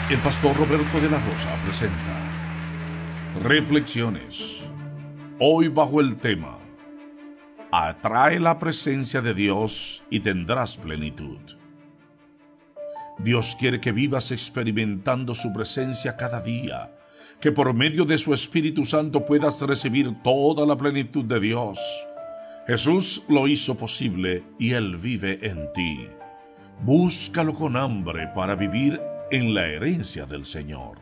El pastor Roberto de la Rosa presenta Reflexiones. Hoy bajo el tema: Atrae la presencia de Dios y tendrás plenitud. Dios quiere que vivas experimentando su presencia cada día, que por medio de su Espíritu Santo puedas recibir toda la plenitud de Dios. Jesús lo hizo posible y Él vive en ti. Búscalo con hambre para vivir en la herencia del Señor.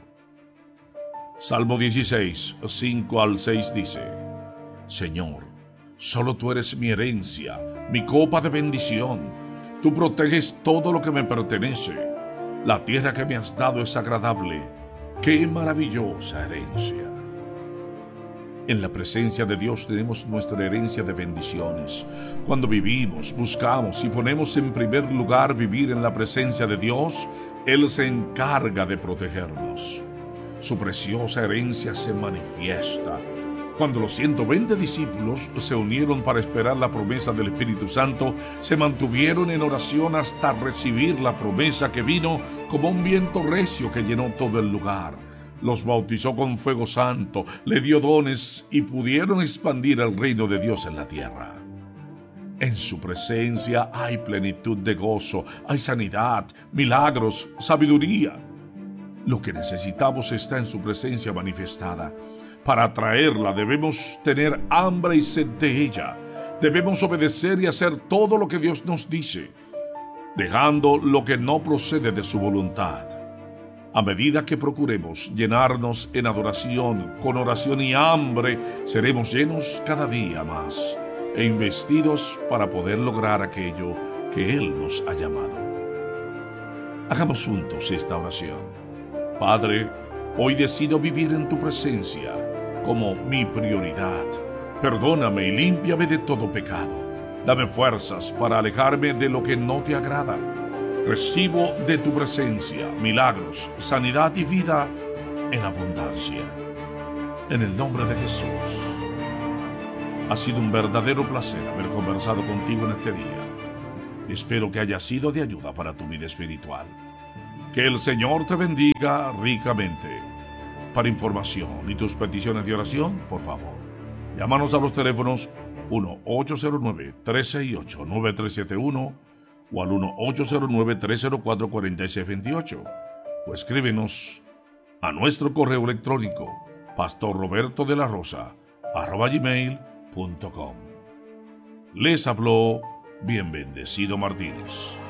Salmo 16, 5 al 6 dice: Señor, solo tú eres mi herencia, mi copa de bendición. Tú proteges todo lo que me pertenece. La tierra que me has dado es agradable. ¡Qué maravillosa herencia! En la presencia de Dios tenemos nuestra herencia de bendiciones. Cuando vivimos, buscamos y ponemos en primer lugar vivir en la presencia de Dios, Él se encarga de protegernos. Su preciosa herencia se manifiesta cuando los 120 discípulos se unieron para esperar la promesa del Espíritu Santo. Se mantuvieron en oración hasta recibir la promesa que vino como un viento recio que llenó todo el lugar. Los bautizó con fuego santo, le dio dones y pudieron expandir el reino de Dios en la tierra. En su presencia hay plenitud de gozo, hay sanidad, milagros, sabiduría. Lo que necesitamos está en su presencia manifestada. Para atraerla debemos tener hambre y sed de ella. Debemos obedecer y hacer todo lo que Dios nos dice, dejando lo que no procede de su voluntad. A medida que procuremos llenarnos en adoración, con oración y hambre, seremos llenos cada día más e investidos para poder lograr aquello que Él nos ha llamado. Hagamos juntos esta oración. Padre, hoy decido vivir en tu presencia como mi prioridad. Perdóname y límpiame de todo pecado. Dame fuerzas para alejarme de lo que no te agrada. Recibo de tu presencia milagros, sanidad y vida en abundancia. En el nombre de Jesús. Ha sido un verdadero placer haber conversado contigo en este día. Espero que haya sido de ayuda para tu vida espiritual. Que el Señor te bendiga ricamente. Para información y tus peticiones de oración, por favor, llámanos a los teléfonos 1-809-368-9371 o al 1-809-304-4628, o escríbenos a nuestro correo electrónico pastorrobertodelarosa@gmail.com. Les habló Bien Bendecido Martínez.